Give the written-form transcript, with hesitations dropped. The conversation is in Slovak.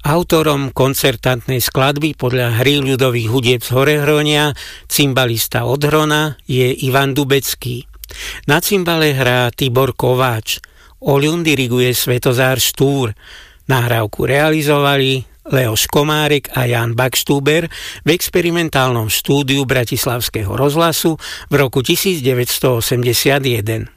Autorom koncertantnej skladby podľa hry ľudových hudieb z Horehronia, cymbalista od Hrona, je Ivan Dubecký. Na cymbale hrá Tibor Kováč. Oľun diriguje Svetozár Štúr. Nahrávku realizovali Leoš Komárek a Jan Bakštúber v experimentálnom štúdiu Bratislavského rozhlasu v roku 1981.